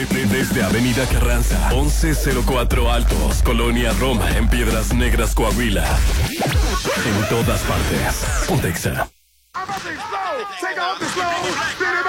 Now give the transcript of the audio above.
Desde Avenida Carranza, 1104 Altos, Colonia Roma, en Piedras Negras, Coahuila. En todas partes. Pontexa.